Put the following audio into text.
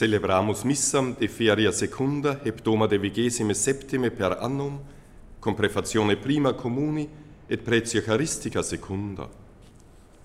celebramus missam de feria secunda heptoma de 27 per annum, com prefazione prima communi et pretio charistica secunda.